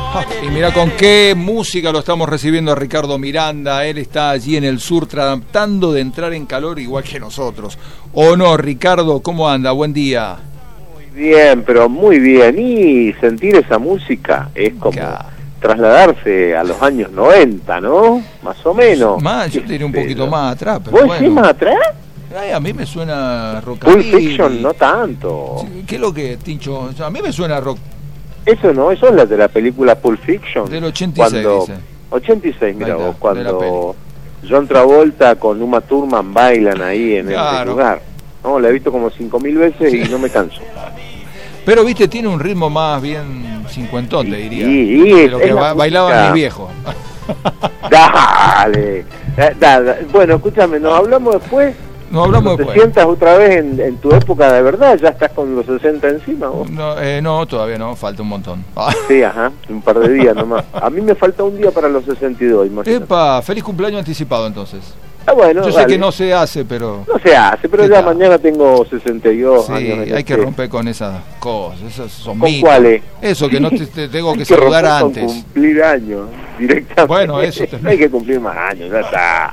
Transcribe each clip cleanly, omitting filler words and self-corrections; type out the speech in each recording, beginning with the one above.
Y mira con qué música lo estamos recibiendo a Ricardo Miranda. Él está allí en el sur tratando de entrar en calor igual que nosotros. ¿O no, Ricardo? ¿Cómo anda? Buen día. Muy bien, pero muy bien. Y sentir esa música es como trasladarse a los años 90, ¿no? Más o menos. Más, yo te diré un poquito más atrás. Pero ¿Vos bueno. decís más atrás? Ay, a mí me suena rockabilly. Pulp Fiction no tanto. ¿Qué es lo que, Tincho? O sea, a mí me suena rock. Eso no, eso es la de la película Pulp Fiction. Del 86, dice. 86, mira vos, de la cuando John Travolta con Uma Thurman bailan ahí en el lugar. No, la he visto como 5.000 veces y no me canso. Pero, viste, tiene un ritmo más bien cincuentón, te diría. Sí, de lo que bailaban mis viejos. Dale. Bueno, escúchame, nos hablamos después. Nos hablamos después. ¿Te sientas otra vez en tu época de verdad? ¿Ya estás con los 60 encima vos? No, todavía no, falta un montón. Sí, ajá, un par de días nomás. A mí me falta un día para los 62, imagínate. Epa, feliz cumpleaños anticipado entonces. Bueno, yo sé que no se hace, pero... No se hace, pero ya mañana tengo 62 sí, años. Sí, hay que romper con esas cosas, esos son ¿Con mitos. cuáles? Eso, que no te tengo que saludar antes. Con cumplir años, directamente. Bueno, eso no hay que cumplir más años, ya está.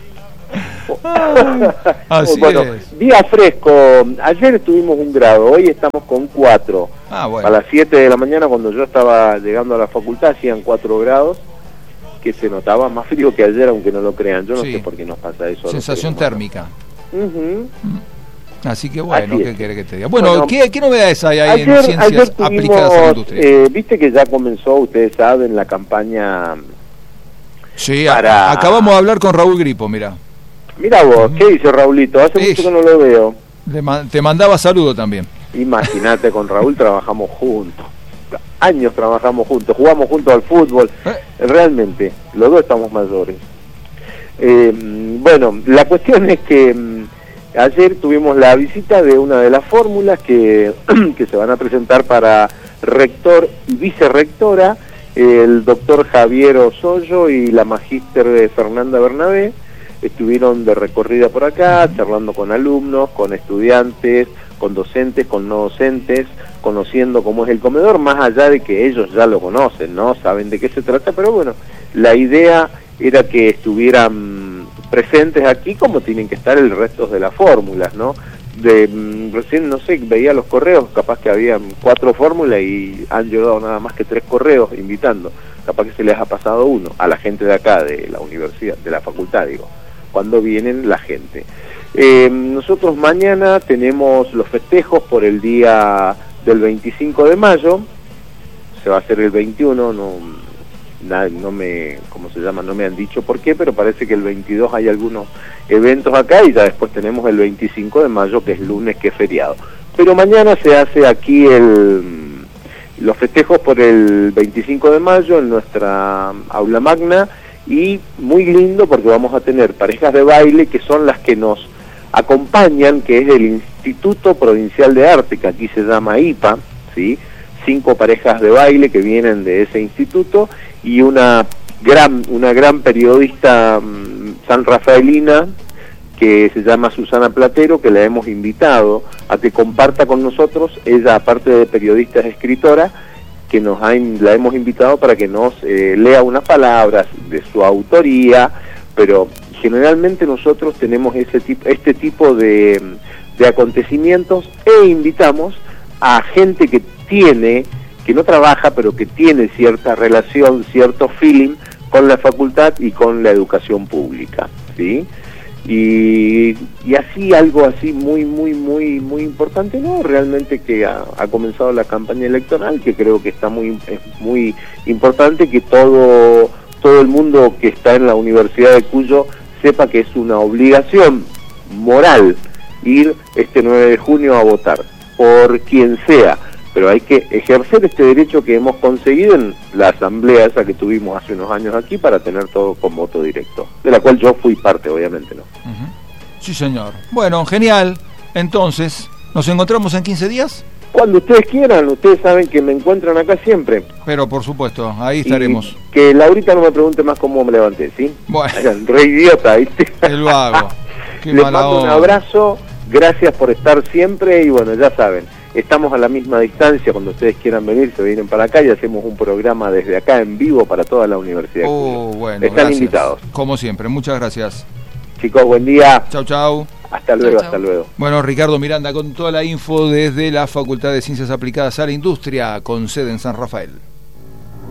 Así bueno, es. Día fresco. Ayer estuvimos 1 grado, hoy estamos con 4. Bueno. A las 7 de la mañana, cuando yo estaba llegando a la facultad, hacían 4 grados, que se notaba más frío que ayer, aunque no lo crean. Yo no sé por qué nos pasa eso. Sensación térmica. Así que bueno, Así ¿qué querés que te diga? Bueno, ¿qué novedades hay ahí ayer, en ciencias aplicadas a la industria? Viste que ya comenzó, ustedes saben, la campaña... Sí, acabamos de hablar con Raúl Gripo, mira. Mira vos, ¿qué dice Raulito? Hace mucho que no lo veo. Te mandaba saludo también. Imagínate, con Raúl trabajamos juntos. Años trabajamos juntos, jugamos juntos al fútbol. Realmente, los dos estamos mayores. Bueno, la cuestión es que ayer tuvimos la visita de una de las fórmulas que se van a presentar para rector y vicerrectora, el doctor Javier Osoyo y la magíster Fernanda Bernabé. Estuvieron de recorrida por acá, charlando con alumnos, con estudiantes, con docentes, con no docentes, conociendo cómo es el comedor, más allá de que ellos ya lo conocen, ¿no? Saben de qué se trata, pero bueno, la idea era que estuvieran presentes aquí como tienen que estar el resto de las fórmulas, ¿no? Recién, no sé, veía los correos, capaz que habían 4 fórmulas y han llegado nada más que 3 correos invitando, capaz que se les ha pasado uno a la gente de acá, de la universidad, de la facultad, digo, cuando vienen la gente. Nosotros mañana tenemos los festejos por el día del 25 de mayo, se va a hacer el 21, no me, ¿cómo se llama? No me han dicho por qué, pero parece que el 22 hay algunos eventos acá y ya después tenemos el 25 de mayo, que es lunes, que es feriado. Pero mañana se hace aquí los festejos por el 25 de mayo en nuestra aula magna, y muy lindo porque vamos a tener parejas de baile que son las que nos acompañan, que es el Instituto Provincial de Arte, que aquí se llama IPA, ¿sí? 5 parejas de baile que vienen de ese instituto y una gran periodista sanrafaelina que se llama Susana Platero, que la hemos invitado a que comparta con nosotros. Ella, aparte de periodista, es escritora, que la hemos invitado para que nos lea unas palabras de su autoría, pero generalmente nosotros tenemos este tipo de acontecimientos e invitamos a gente que no trabaja, pero que tiene cierta relación, cierto feeling con la facultad y con la educación pública, ¿sí? Y así, algo así muy importante, ¿no? Realmente que ha comenzado la campaña electoral, que creo que es muy importante que todo el mundo que está en la Universidad de Cuyo sepa que es una obligación moral ir este 9 de junio a votar, por quien sea, pero hay que ejercer este derecho que hemos conseguido en la asamblea esa que tuvimos hace unos años aquí para tener todo con voto directo, de la cual yo fui parte, obviamente, ¿no? Sí, señor. Bueno, genial. Entonces, ¿nos encontramos en 15 días? Cuando ustedes quieran, ustedes saben que me encuentran acá siempre. Pero por supuesto, ahí estaremos. Y que Laurita no me pregunte más cómo me levanté, ¿sí? Bueno. Re idiota, ¿viste? Te lo hago. Les mando un abrazo, gracias por estar siempre y bueno, ya saben, estamos a la misma distancia. Cuando ustedes quieran venir, se vienen para acá y hacemos un programa desde acá en vivo para toda la universidad. Bueno, están gracias. invitados. Como siempre, muchas gracias. Chicos, buen día. Chau, chau. Hasta luego, Chau, chau. hasta luego. Bueno, Ricardo Miranda con toda la info desde la Facultad de Ciencias Aplicadas a la Industria, con sede en San Rafael.